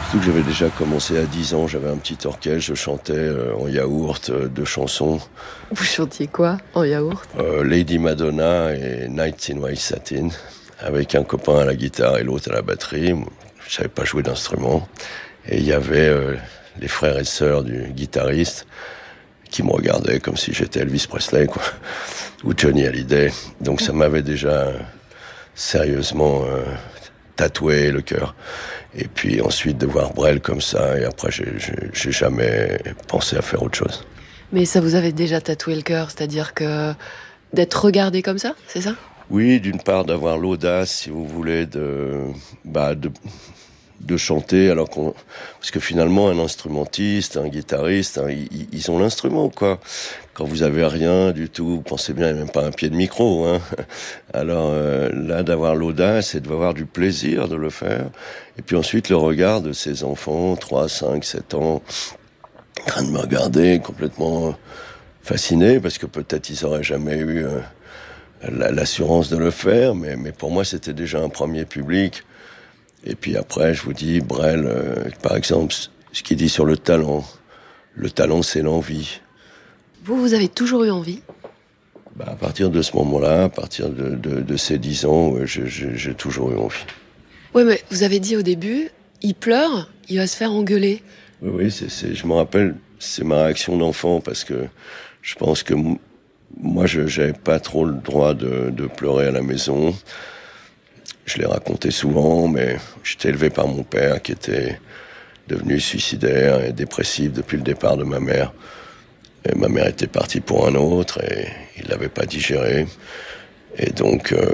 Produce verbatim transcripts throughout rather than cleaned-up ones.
Surtout que j'avais déjà commencé à dix ans, j'avais un petit orchestre, je chantais euh, en yaourt euh, deux chansons. Vous chantiez quoi en yaourt? euh, Lady Madonna et Night in White Satin, avec un copain à la guitare et l'autre à la batterie. Je savais pas jouer d'instrument. Et il y avait euh, les frères et sœurs du guitariste qui me regardaient comme si j'étais Elvis Presley, quoi, ou Johnny Hallyday. Donc ça m'avait déjà sérieusement euh, tatoué le cœur. Et puis ensuite de voir Brel comme ça, et après j'ai, j'ai, j'ai jamais pensé à faire autre chose. Mais ça vous avait déjà tatoué le cœur, c'est-à-dire que d'être regardé comme ça, c'est ça? Oui, d'une part d'avoir l'audace, si vous voulez, de, bah, de, de chanter, alors qu'on, parce que finalement un instrumentiste, un guitariste, hein, ils, ils ont l'instrument, quoi. Quand vous avez rien du tout, vous pensez bien, il n'y a même pas un pied de micro, hein. Alors euh, là, d'avoir l'audace et d'avoir du plaisir de le faire, et puis ensuite le regard de ces enfants, trois, cinq, sept ans, en train de me regarder complètement fasciné, parce que peut-être ils n'auraient jamais eu euh, la, l'assurance de le faire, mais, mais pour moi c'était déjà un premier public. Et puis après, je vous dis, Brel, euh, par exemple, ce qu'il dit sur le talent, le talent c'est l'envie. Vous, vous avez toujours eu envie? Bah, à partir de ce moment-là, à partir de, de, de ces dix ans, ouais, je, je, j'ai toujours eu envie. Oui, mais vous avez dit au début, il pleure, il va se faire engueuler. Oui, oui, c'est, c'est, je me rappelle, c'est ma réaction d'enfant, parce que je pense que m- moi, je n'avais pas trop le droit de, de pleurer à la maison. Je l'ai raconté souvent, mais j'étais élevé par mon père, qui était devenu suicidaire et dépressif depuis le départ de ma mère. Et ma mère était partie pour un autre et il l'avait pas digéré. Et donc, euh,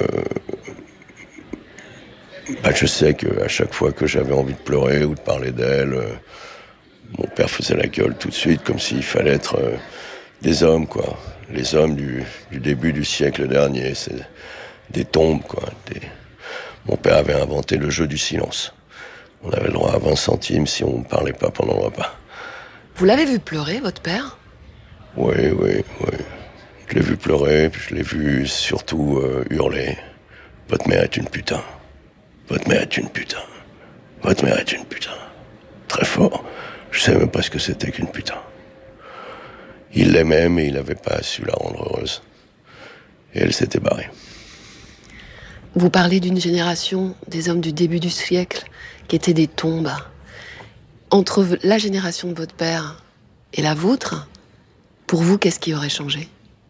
bah je sais qu'à chaque fois que j'avais envie de pleurer ou de parler d'elle, euh, mon père faisait la gueule tout de suite, comme s'il fallait être euh, des hommes, quoi. Les hommes du, du début du siècle dernier, c'est des tombes, quoi. Des... Mon père avait inventé le jeu du silence. On avait le droit à vingt centimes si on ne parlait pas pendant le repas. Vous l'avez vu pleurer, votre père? Oui, oui, oui. Je l'ai vu pleurer, puis je l'ai vu surtout euh, hurler. Votre mère est une putain. Votre mère est une putain. Votre mère est une putain. Très fort. Je savais même pas ce que c'était qu'une putain. Il l'aimait, mais il n'avait pas su la rendre heureuse. Et elle s'était barrée. Vous parlez d'une génération, des hommes du début du siècle, qui étaient des tombes. Entre la génération de votre père et la vôtre, pour vous, qu'est-ce qui aurait changé?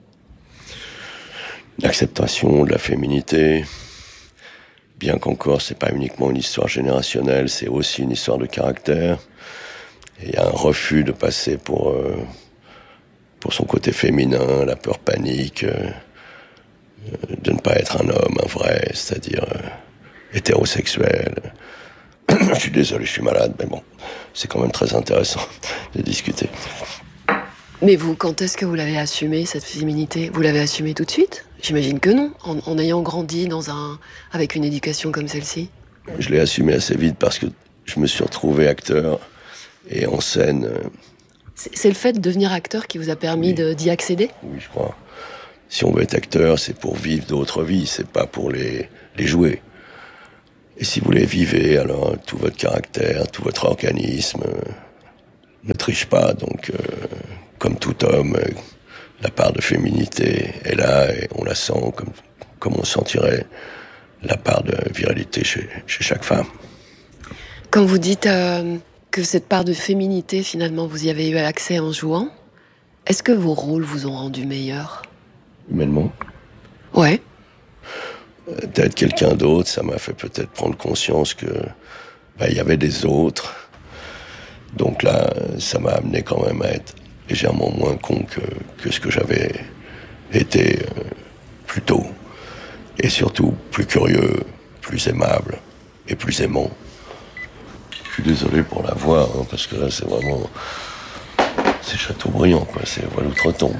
L'acceptation de la féminité, bien qu'encore c'est pas uniquement une histoire générationnelle, c'est aussi une histoire de caractère. Et il y a un refus de passer pour, euh, pour son côté féminin, la peur panique, euh, de ne pas être un homme, un vrai, c'est-à-dire euh, hétérosexuel. Je suis désolé, je suis malade, mais bon, c'est quand même très intéressant de discuter. Mais vous, quand est-ce que vous l'avez assumé, cette féminité? Vous l'avez assumé tout de suite? J'imagine que non, en, en ayant grandi dans un, avec une éducation comme celle-ci. Je l'ai assumé assez vite parce que je me suis retrouvé acteur et en scène. Euh... C'est, c'est le fait de devenir acteur qui vous a permis oui. de, d'y accéder? Oui, je crois. Si on veut être acteur, c'est pour vivre d'autres vies, c'est pas pour les, les jouer. Et si vous les vivez, alors tout votre caractère, tout votre organisme euh, ne triche pas, donc... Euh, comme tout homme, la part de féminité est là et on la sent comme, comme on sentirait la part de virilité chez, chez chaque femme. Quand vous dites euh, que cette part de féminité, finalement, vous y avez eu accès en jouant, est-ce que vos rôles vous ont rendu meilleur? Humainement? Ouais. D'être quelqu'un d'autre, ça m'a fait peut-être prendre conscience que bah, y avait des autres. Donc là, ça m'a amené quand même à être légèrement moins con que, que ce que j'avais été euh, plus tôt. Et surtout plus curieux, plus aimable et plus aimant. Je suis désolé pour la voix, hein, parce que là c'est vraiment... C'est Chateaubriand, quoi, c'est Voile outre-tombe.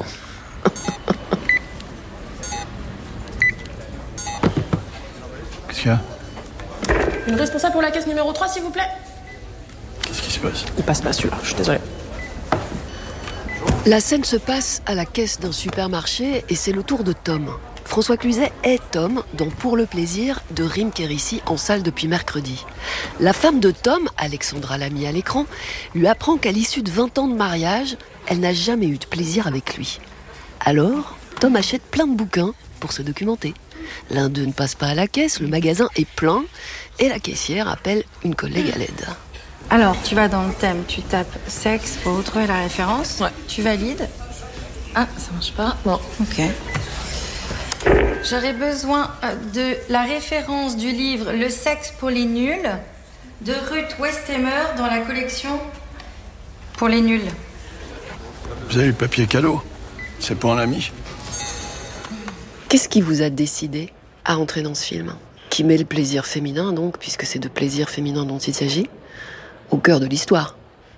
Qu'est-ce qu'il y a? Une responsable pour la caisse numéro trois, s'il vous plaît. Qu'est-ce qui se passe? Il passe pas celui-là, je suis désolée. La scène se passe à la caisse d'un supermarché et c'est le tour de Tom. François Cluzet est Tom dans Pour le plaisir de Rim Kérissi en salle depuis mercredi. La femme de Tom, Alexandra Lamy à l'écran, lui apprend qu'à l'issue de vingt ans de mariage, elle n'a jamais eu de plaisir avec lui. Alors, Tom achète plein de bouquins pour se documenter. L'un d'eux ne passe pas à la caisse, le magasin est plein et la caissière appelle une collègue à l'aide. Alors, tu vas dans le thème, tu tapes sexe pour retrouver la référence. Ouais. Tu valides. Ah, ça marche pas. Non. Ok. J'aurais besoin de la référence du livre Le sexe pour les nuls de Ruth Westheimer dans la collection Pour les nuls. Vous avez le papier cadeau? C'est pour un ami? Qu'est-ce qui vous a décidé à entrer dans ce film, qui met le plaisir féminin, donc, puisque c'est de plaisir féminin dont il s'agit, au cœur de l'histoire?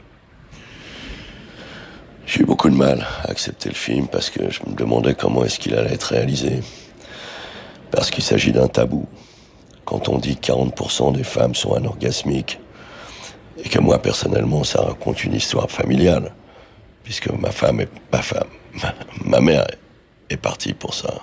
J'ai eu beaucoup de mal à accepter le film parce que je me demandais comment est-ce qu'il allait être réalisé. Parce qu'il s'agit d'un tabou. Quand on dit que quarante pour cent des femmes sont anorgasmiques, et que moi, personnellement, ça raconte une histoire familiale, puisque ma femme est... ma femme... ma, ma mère est partie pour ça.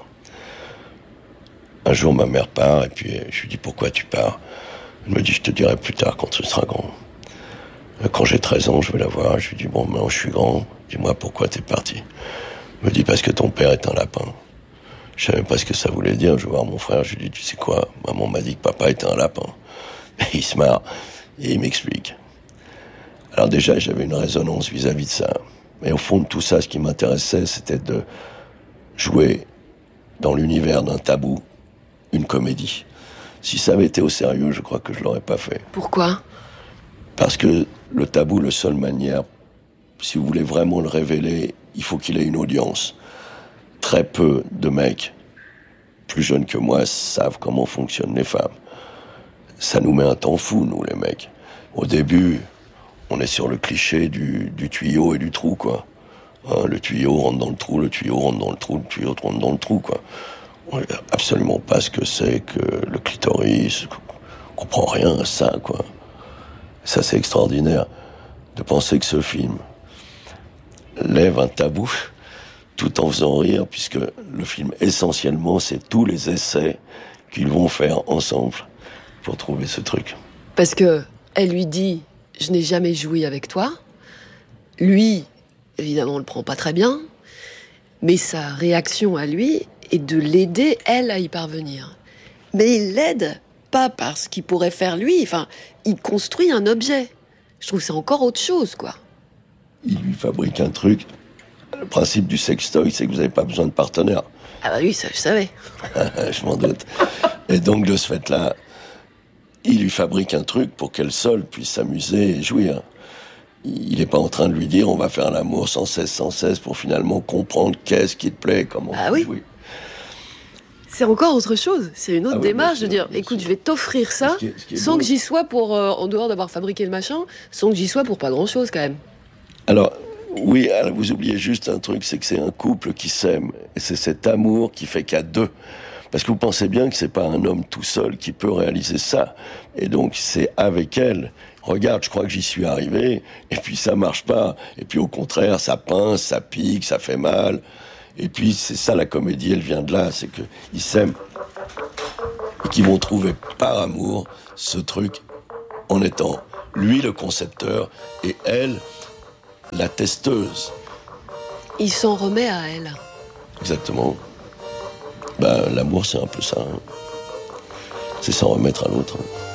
Un jour, ma mère part, et puis je lui dis « Pourquoi tu pars ?» Elle me dit « Je te dirai plus tard, quand tu seras grand. » Quand j'ai treize ans, je vais la voir, je lui dis « Bon, maintenant je suis grand, dis-moi pourquoi t'es parti. » Elle me dit « Parce que ton père est un lapin. » Je savais pas ce que ça voulait dire. Je vais voir mon frère, je lui dis « Tu sais quoi, maman m'a dit que papa était un lapin. » Et il se marre, et il m'explique. Alors déjà, j'avais une résonance vis-à-vis de ça. Mais au fond de tout ça, ce qui m'intéressait, c'était de jouer dans l'univers d'un tabou, une comédie. Si ça avait été au sérieux, je crois que je l'aurais pas fait. Pourquoi ? Parce que le tabou, la seule manière, si vous voulez vraiment le révéler, il faut qu'il ait une audience. Très peu de mecs, plus jeunes que moi, savent comment fonctionnent les femmes. Ça nous met un temps fou, nous, les mecs. Au début, on est sur le cliché du, du tuyau et du trou, quoi. Hein, le tuyau rentre dans le trou, le tuyau rentre dans le trou, le tuyau rentre dans le trou, quoi. On ne sait absolument pas ce que c'est que le clitoris, on comprend rien à ça, quoi. Ça, c'est extraordinaire de penser que ce film lève un tabou tout en faisant rire, puisque le film, essentiellement, c'est tous les essais qu'ils vont faire ensemble pour trouver ce truc. Parce que elle lui dit « Je n'ai jamais joui avec toi ». Lui, évidemment, on le prend pas très bien, mais sa réaction à lui est de l'aider, elle, à y parvenir. Mais il l'aide pas parce qu'il pourrait faire lui, enfin, il construit un objet. Je trouve que c'est encore autre chose, quoi. Il lui fabrique un truc. Le principe du sextoy, c'est que vous n'avez pas besoin de partenaire. Ah bah oui, ça je savais. Je m'en doute. Et donc, de ce fait-là, il lui fabrique un truc pour qu'elle seule puisse s'amuser et jouir. Il n'est pas en train de lui dire on va faire l'amour sans cesse, sans cesse, pour finalement comprendre qu'est-ce qui te plaît, comment ah oui. jouer. C'est encore autre chose. C'est une autre Ah oui, démarche sûr, de dire écoute, sûr. Je vais t'offrir ça, ce qui est, ce qui est sans beau. Que j'y sois pour, euh, en dehors d'avoir fabriqué le machin, sans que j'y sois pour pas grand-chose quand même. Alors, oui, alors vous oubliez juste un truc, c'est que c'est un couple qui s'aime. Et c'est cet amour qui fait qu'à deux. Parce que vous pensez bien que c'est pas un homme tout seul qui peut réaliser ça. Et donc, c'est avec elle. Regarde, je crois que j'y suis arrivé, et puis ça marche pas. Et puis au contraire, ça pince, ça pique, ça fait mal. Et puis c'est ça la comédie, elle vient de là, c'est qu'ils s'aiment. Et qu'ils vont trouver par amour ce truc en étant lui le concepteur et elle la testeuse. Il s'en remet à elle. Exactement. Ben, l'amour, c'est un peu ça. Hein. C'est s'en remettre à l'autre. Hein.